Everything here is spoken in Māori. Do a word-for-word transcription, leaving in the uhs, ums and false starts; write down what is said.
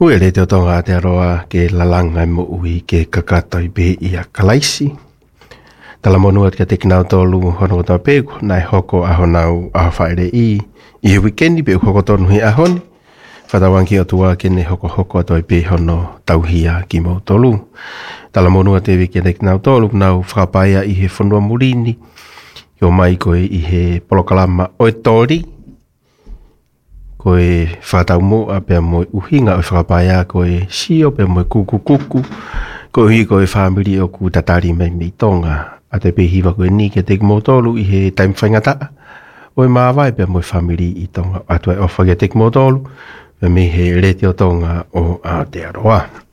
Ue le te tonga te aroa ke lalanga mo ui ke kakatoi be ia kalaisi. Tala monua te te kinau tolu hono ta pego nai hoko ahonau ahawhaere i. I he wikendi be hoko tonu hi ahoni. Whatawanki o tua ke ne hoko hoko toi be hono tauhia ki mo tolu. Tala monua te wike te kinau tolu nau whakapaia i he whanua murini. Yo mai koe i he polokalama oe tori. Koe whatau mo a pia moe uhinga o whakapaia koe sio pia moe kuku kuku. Koe hi koe whamiri o ku tatari mai mei tonga. A te pehiwa koe ni ke te kimotolu i he time whaingataa. Oe maawai pia moe whamiri i tonga. Atua e ofa ke te kimotolu. Me he rete o tonga o Aotearoa.